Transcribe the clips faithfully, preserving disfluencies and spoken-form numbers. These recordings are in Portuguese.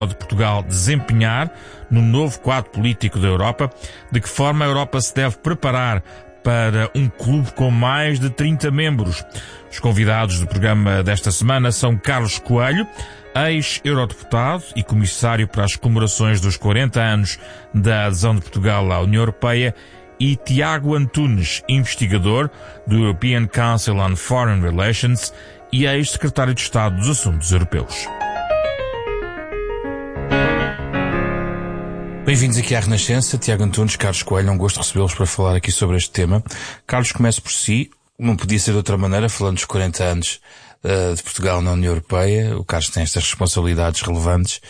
de Portugal desempenhar no novo quadro político da Europa? De que forma a Europa se deve preparar para um clube com mais de trinta membros? Os convidados do programa desta semana são Carlos Coelho, ex-eurodeputado e comissário para as comemorações dos quarenta anos da adesão de Portugal à União Europeia, e Tiago Antunes, investigador do European Council on Foreign Relations e ex-secretário de Estado dos Assuntos Europeus. Bem-vindos aqui à Renascença. Tiago Antunes, Carlos Coelho, é um gosto recebê-los para falar aqui sobre este tema. Carlos, comece por si. Não podia ser de outra maneira, falando dos quarenta anos uh, de Portugal na União Europeia. O Carlos tem estas responsabilidades relevantes.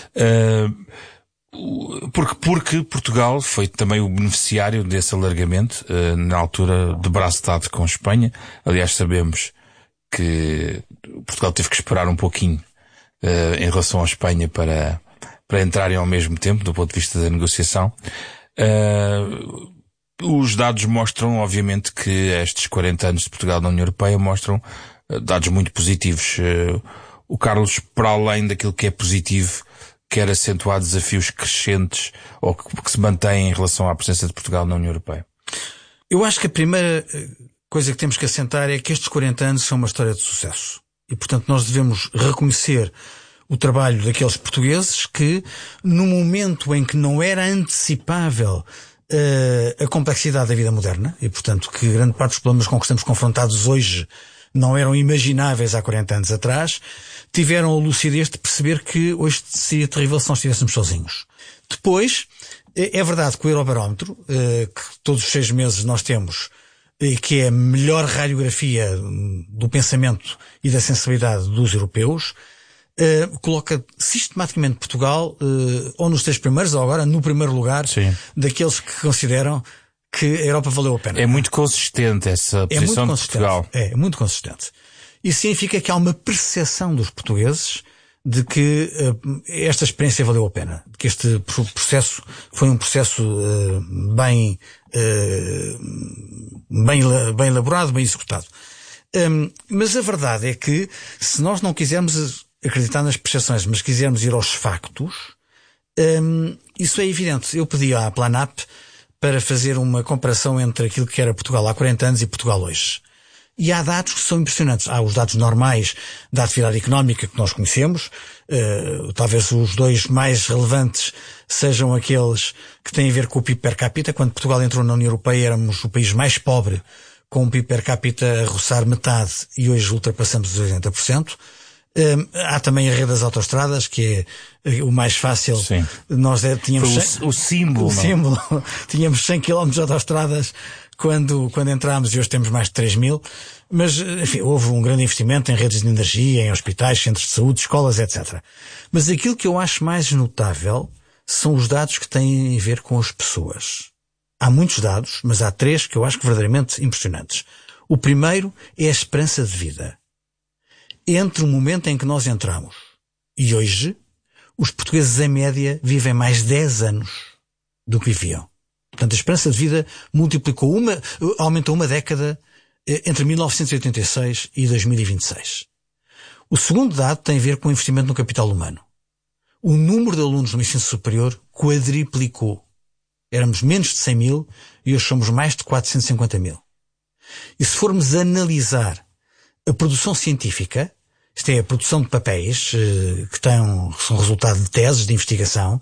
Uh, porque, porque Portugal foi também o beneficiário desse alargamento, uh, na altura de braço dado com Espanha. Aliás, sabemos que Portugal teve que esperar um pouquinho uh, em relação à Espanha para... para entrarem ao mesmo tempo, do ponto de vista da negociação. Uh, os dados mostram, obviamente, que estes quarenta anos de Portugal na União Europeia mostram uh, dados muito positivos. Uh, o Carlos, para além daquilo que é positivo, quer acentuar desafios crescentes ou que, que se mantêm em relação à presença de Portugal na União Europeia? Eu acho que a primeira coisa que temos que assentar é que estes quarenta anos são uma história de sucesso. E, portanto, nós devemos reconhecer o trabalho daqueles portugueses que, no momento em que não era antecipável uh, a complexidade da vida moderna, e portanto que grande parte dos problemas com que estamos confrontados hoje não eram imagináveis há quarenta anos atrás, tiveram a lucidez de perceber que hoje seria terrível se nós estivéssemos sozinhos. Depois, é verdade que o Eurobarómetro, uh, que todos os seis meses nós temos, uh, que é a melhor radiografia do pensamento e da sensibilidade dos europeus, Uh, coloca sistematicamente Portugal uh, ou nos três primeiros ou agora no primeiro lugar. Sim. Daqueles que consideram que a Europa valeu a pena. É muito consistente essa posição de Portugal. É, é muito consistente. Isso significa que há uma percepção dos portugueses de que uh, esta experiência valeu a pena, de que este processo foi um processo uh, bem, uh, bem, bem elaborado, bem executado. Um, mas a verdade é que se nós não quisermos acreditar nas percepções, mas quisermos ir aos factos, hum, isso é evidente. Eu pedi à Planap para fazer uma comparação entre aquilo que era Portugal há quarenta anos e Portugal hoje. E há dados que são impressionantes. Há os dados normais da atividade económica que nós conhecemos. Uh, talvez os dois mais relevantes sejam aqueles que têm a ver com o P I B per capita. Quando Portugal entrou na União Europeia éramos o país mais pobre, com o P I B per capita a roçar metade, e hoje ultrapassamos os oitenta por cento. Um, há também a rede das autoestradas, que é o mais fácil. Sim. Nós tínhamos o, cem, o símbolo, o símbolo. Tínhamos cem quilómetros de autoestradas quando, quando entrámos, e hoje temos mais de três mil. Mas, enfim, houve um grande investimento em redes de energia, em hospitais, centros de saúde, escolas, etcétera. Mas aquilo que eu acho mais notável são os dados que têm a ver com as pessoas. Há muitos dados, mas há três que eu acho que verdadeiramente impressionantes. O primeiro é a esperança de vida. Entre o momento em que nós entramos e hoje, os portugueses em média vivem mais dez anos do que viviam. Portanto, a esperança de vida multiplicou uma, aumentou uma década entre mil novecentos e oitenta e seis e dois mil e vinte e seis. O segundo dado tem a ver com o investimento no capital humano. O número de alunos no ensino superior quadriplicou. Éramos menos de cem mil e hoje somos mais de quatrocentos e cinquenta mil. E se formos analisar a produção científica, isto é, a produção de papéis, que, têm, que são resultado de teses de investigação,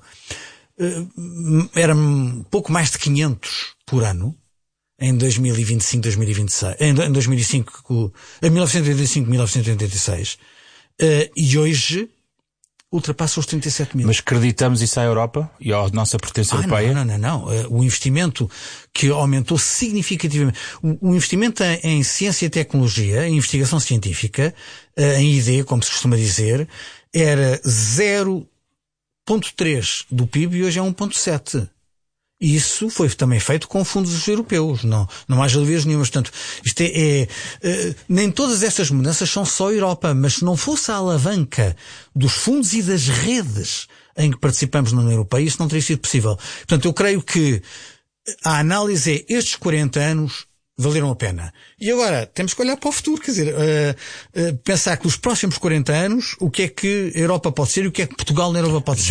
era pouco mais de quinhentos por ano, em dois mil e vinte e cinco, dois mil e vinte e seis, em dois mil e cinco, em mil novecentos e oitenta e cinco, mil novecentos e oitenta e seis, e hoje ultrapassa os trinta e sete mil. Mas acreditamos isso à Europa e à nossa pertença ah, europeia? Não, não, não, não. O investimento que aumentou significativamente. O investimento em ciência e tecnologia, em investigação científica, em I D, como se costuma dizer, era zero vírgula três do P I B e hoje é um vírgula sete. Isso foi também feito com fundos europeus. Não, não há dúvidas nenhumas. Portanto, isto é, é, é, nem todas estas mudanças são só a Europa, mas se não fosse a alavanca dos fundos e das redes em que participamos na União Europeia, isso não teria sido possível. Portanto, eu creio que a análise é estes quarenta anos valeram a pena. E agora, temos que olhar para o futuro, quer dizer, uh, uh, pensar que nos próximos quarenta anos, o que é que a Europa pode ser e o que é que Portugal na Europa pode ser.